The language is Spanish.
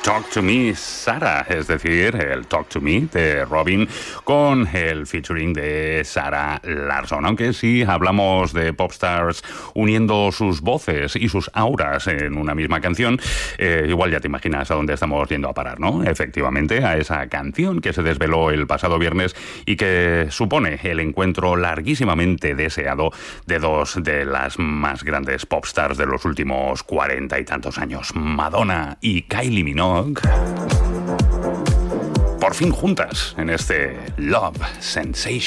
Talk to Me, Sarah, es decir, el Talk to Me de Robyn con el featuring de Sarah Larsson. Aunque si hablamos de popstars uniendo sus voces y sus auras en una misma canción, igual ya te imaginas a dónde estamos yendo a parar, ¿no? Efectivamente, a esa canción que se desveló el pasado viernes y que supone el encuentro larguísimamente deseado de dos de las más grandes popstars de los últimos 40 y tantos años, Madonna y Kylie Minogue. Por fin juntas en este Love Sensation.